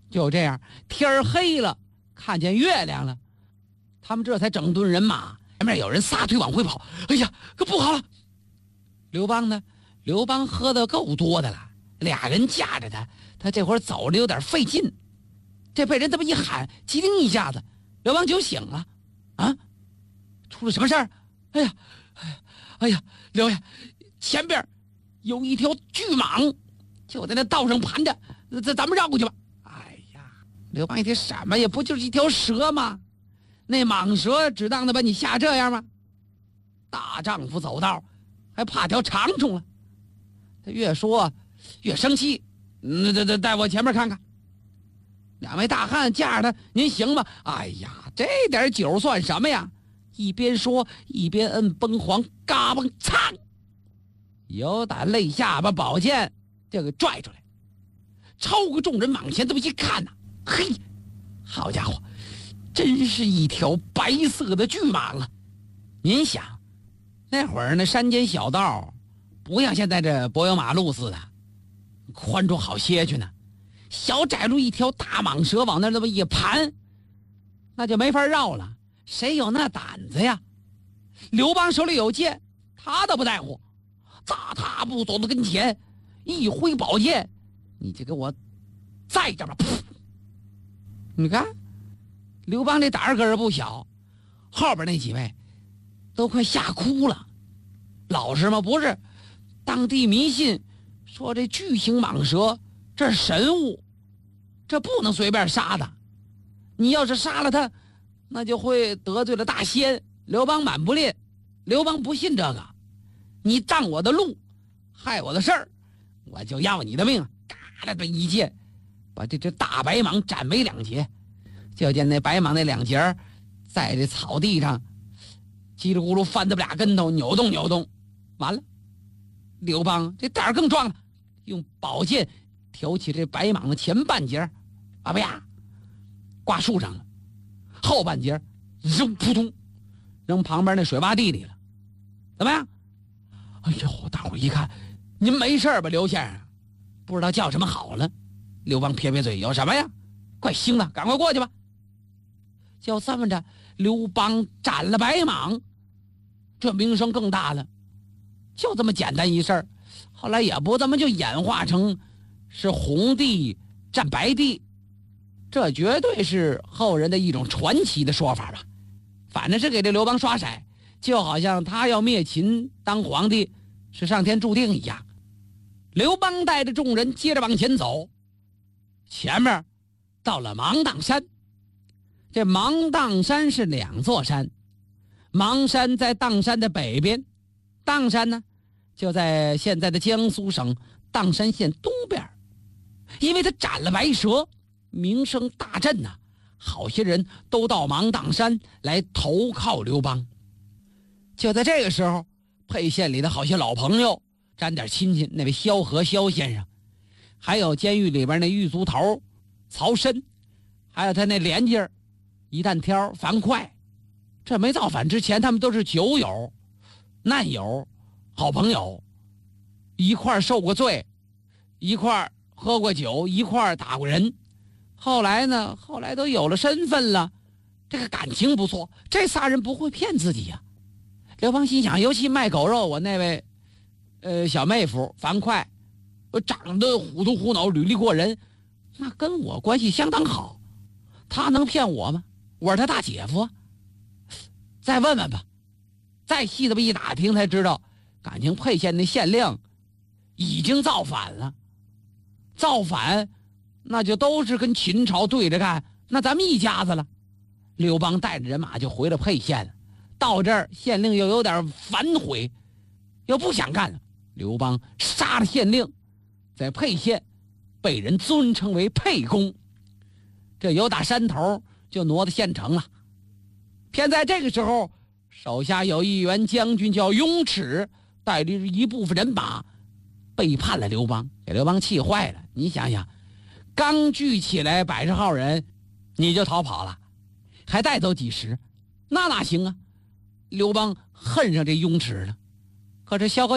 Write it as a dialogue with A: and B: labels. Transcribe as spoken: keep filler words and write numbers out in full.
A: 就这样，天儿黑了，看见月亮了，他们这才整顿人马。前面有人撒腿往回跑，哎呀，可不好了！刘邦呢？刘邦喝的够多的了，俩人架着他，他这会儿走的有点费劲。这被人这么一喊，机灵一下子，刘邦就醒了。啊，出了什么事儿？哎呀，哎呀，哎呀，刘爷，前边有一条巨蟒，就在那道上盘着，咱咱们绕过去吧。哎呀，刘邦一听什么呀？不就是一条蛇吗？那蟒蛇只当的把你吓这样吗？大丈夫走道，还怕条长虫了。他越说越生气，那这这带我前面看看。两位大汉架着他，您行吗？哎呀，这点酒算什么呀？一边说一边摁崩簧，嘎嘣嚓，有胆肋下把宝剑就给拽出来，超过众人往前这么一看呐、啊，嘿，好家伙，真是一条白色的巨蟒啊！您想，那会儿那山间小道不像现在这柏油马路似的宽敞好些去呢，小窄路一条大蟒蛇往那这么一盘，那就没法绕了。谁有那胆子呀？刘邦手里有剑，他都不在乎，大踏步走到跟前，一挥宝剑，你就给我在这吧！你看，刘邦这胆儿可是不小，后边那几位都快吓哭了。老实吗？不是，当地迷信说这巨型蟒蛇这是神物，这不能随便杀的。你要是杀了他，那就会得罪了大仙。刘邦满不吝，刘邦不信这个。你挡我的路，害我的事儿，我就要你的命！嘎啦的一剑，把这只大白蟒斩为两截。就见那白蟒那两截在这草地上叽里咕噜翻这么俩跟头，扭动扭动。完了，刘邦这胆儿更壮了，用宝剑挑起这白蟒的前半截，啊不呀，挂树上了，后半截扔扑通扔旁边那水洼地里了。怎么样？哎呦，大伙一看，您没事吧，刘先生？不知道叫什么好了。刘邦撇撇嘴，有什么呀？快行了，赶快过去吧。就这么着，刘邦斩了白蟒，这名声更大了。就这么简单一事儿，后来也不这么就演化成是红帝战白帝，这绝对是后人的一种传奇的说法吧。反正是给这刘邦刷色，就好像他要灭秦当皇帝是上天注定一样。刘邦带着众人接着往前走，前面到了芒砀山。这芒砀山是两座山，芒山在砀山的北边，砀山呢就在现在的江苏省砀山县东边。因为他斩了白蛇，名声大振呐、啊，好些人都到芒砀山来投靠刘邦。就在这个时候，沛县里的好些老朋友沾点亲戚，那位萧何萧先生，还有监狱里边那狱卒头曹参，还有他那连襟一担挑樊哙，这没造反之前他们都是酒友难友好朋友，一块受过罪，一块喝过酒，一块打过人。后来呢后来都有了身份了，这个感情不错，这仨人不会骗自己呀、啊。刘邦心想，尤其卖狗肉我那位呃小妹夫樊哙，长得虎头虎脑，履历过人，那跟我关系相当好，他能骗我吗？我是他大姐夫。再问问吧。再细这么一打听才知道，感情沛县那县令已经造反了。造反那就都是跟秦朝对着干，那咱们一家子了。刘邦带着人马就回了沛县了。到这儿县令又有点反悔，又不想干了。刘邦杀了县令，在沛县被人尊称为沛公。这由打山头就挪到县城了。偏在这个时候，手下有一员将军叫雍齿，带着一部分人马背叛了刘邦，给刘邦气坏了。你想想，刚聚起来百十号人，你就逃跑了，还带走几十，那哪行啊？刘邦恨上这雍齿了。可是萧何